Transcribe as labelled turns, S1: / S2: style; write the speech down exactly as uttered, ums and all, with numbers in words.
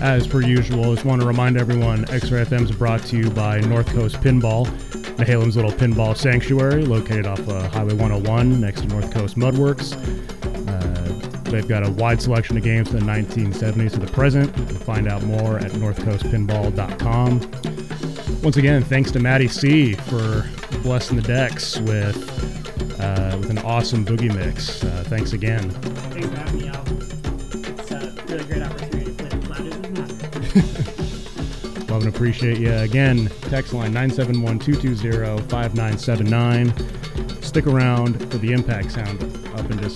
S1: As per usual, just want to remind everyone, X-Ray F M is brought to you by North Coast Pinball, Nehalem's little pinball sanctuary located off uh, Highway one oh one next to North Coast Mudworks. Uh, they've got a wide selection of games from the nineteen seventies to the present. You can find out more at north coast pinball dot com. Once again, thanks to Maddie C. for blessing the decks with uh, with an awesome boogie mix. Uh, thanks again.
S2: Thanks for having me out. It's a really great opportunity to play the Flanders Matter.
S1: Love and appreciate you. Again, text line nine seven one, two two zero, five nine seven nine. Stick around for the impact sound up in just